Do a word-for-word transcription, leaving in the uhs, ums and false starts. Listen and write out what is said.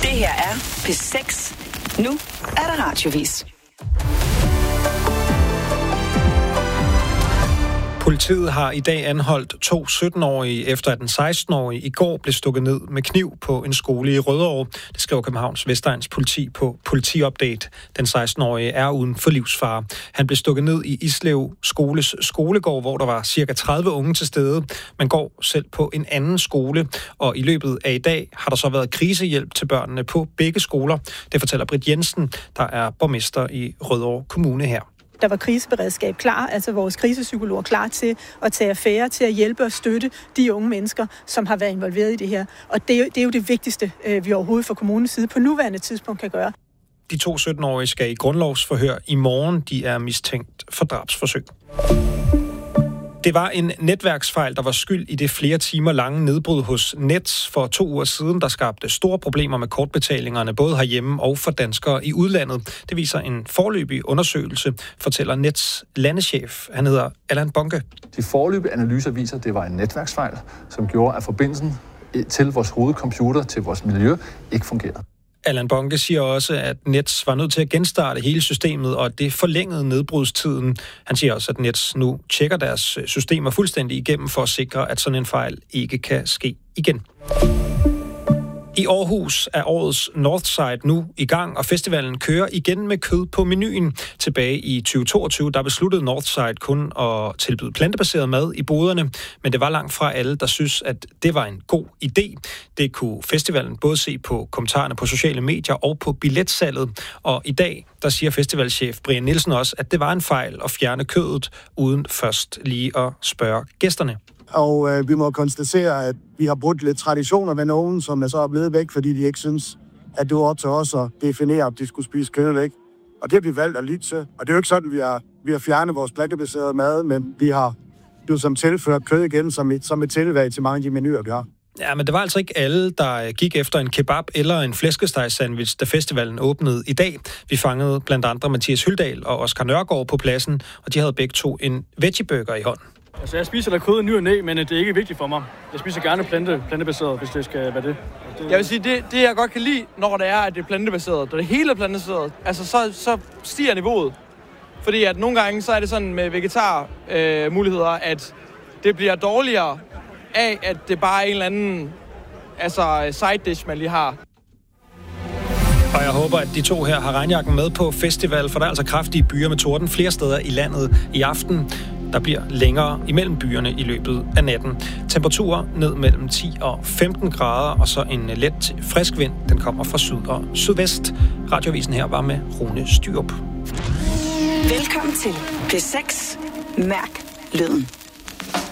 Det her er P seks. Nu er der radiovis. Politiet har i dag anholdt to sytten-årige, efter at den seksten-årige i går blev stukket ned med kniv på en skole i Rødovre. Det skriver Københavns Vestegns politi på Politiupdate. Den seksten-årige er uden for livsfare. Han blev stukket ned i Islev Skoles skolegård, hvor der var cirka tredive unge til stede. Man går selv på en anden skole, og i løbet af i dag har der så været krisehjælp til børnene på begge skoler. Det fortæller Britt Jensen, der er borgmester i Rødovre Kommune her. Der var kriseberedskab klar, altså vores krisepsykologer klar til at tage affære, til at hjælpe og støtte de unge mennesker, som har været involveret i det her. Og det er jo det, er jo det vigtigste, vi overhovedet fra kommunens side på nuværende tidspunkt kan gøre. De to sytten-årige skal i grundlovsforhør i morgen. De er mistænkt for drabsforsøg. Det var en netværksfejl, der var skyld i det flere timer lange nedbrud hos Nets for to uger siden, der skabte store problemer med kortbetalingerne, både herhjemme og for danskere i udlandet. Det viser en foreløbig undersøgelse, fortæller Nets landeschef. Han hedder Allan Bonke. De foreløbige analyser viser, at det var en netværksfejl, som gjorde, at forbindelsen til vores hovedcomputer, til vores miljø, ikke fungerede. Allan Bonke siger også, at Nets var nødt til at genstarte hele systemet, og at det forlængede nedbrudstiden. Han siger også, at Nets nu tjekker deres systemer fuldstændig igennem for at sikre, at sådan en fejl ikke kan ske igen. I Aarhus er årets Northside nu i gang, og festivalen kører igen med kød på menuen. Tilbage i tyve toogtyve, der besluttede Northside kun at tilbyde plantebaseret mad i boderne, men det var langt fra alle, der synes, at det var en god idé. Det kunne festivalen både se på kommentarerne på sociale medier og på billetsalget. Og i dag, der siger festivalchef Brian Nielsen også, at det var en fejl at fjerne kødet, uden først lige at spørge gæsterne. Og øh, vi må konstatere, at vi har brudt lidt traditioner med nogen, som er så er blevet væk, fordi de ikke synes, at det var op til os at definere, om de skulle spise kød eller ikke. Og det har vi valgt at lytte til. Og det er jo ikke sådan, at vi har, vi har fjernet vores plantebaserede mad, men vi har jo som tilført kød igen som et, som et tilvalg til mange af de menuer, vi har. Ja, men det var altså ikke alle, der gik efter en kebab eller en flæskestegsandwich, da festivalen åbnede i dag. Vi fangede blandt andre Mathias Hyldal og Oscar Nørgaard på pladsen, og de havde begge to en veggieburger i hånden. Altså, jeg spiser da kød i ny og næ, men det er ikke vigtigt for mig. Jeg spiser gerne plante, plantebaseret, hvis det skal være det. det. Jeg vil sige, det, det jeg godt kan lide, når det er, at det er plantebaseret, når det hele er plantebaseret, altså så, så stiger niveauet. Fordi at nogle gange, så er det sådan med vegetar øh, muligheder, at det bliver dårligere af, at det bare er en eller anden altså side dish, man lige har. Og jeg håber, at de to her har regnjakken med på festival, for der er altså kraftige byer med torden flere steder i landet i aften. Der bliver længere imellem byerne i løbet af natten. Temperaturer ned mellem ti og femten grader, og så en let frisk vind. Den kommer fra syd og sydvest. Radioavisen her var med Rune Styrup. Velkommen til P seks. Mærk lyden.